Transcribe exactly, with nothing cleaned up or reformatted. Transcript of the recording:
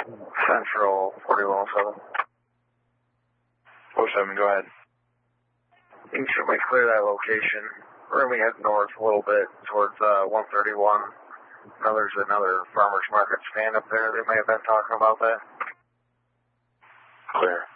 Central forty-one oh seven. oh seven, go ahead. You should we clear that location. We're going to be heading north a little bit towards uh, one thirty-one. Now there's another farmer's market stand up there. They may have been talking about that. Clear.